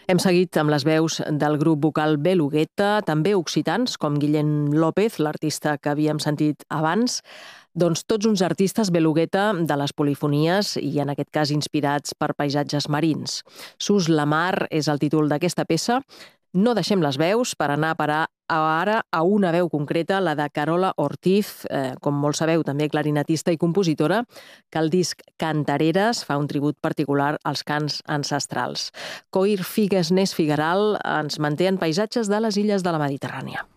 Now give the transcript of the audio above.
Hem seguit amb les veus del grup vocal Belugueta, també occitans, com Guillem López, l'artista que havíem sentit abans. Doncs tots uns artistes Belugueta de les polifonies i en aquest cas inspirats per paisatges marins. Sus la mar és el títol d'aquesta peça. No deixem les veus per anar a parar ara a una veu concreta, la de Carola Ortiz, com molts sabeu, també clarinetista i compositora, que el disc Cantareres fa un tribut particular als cants ancestrals. Coir Figues Nes Figueral ens manté en paisatges de les illes de la Mediterrània.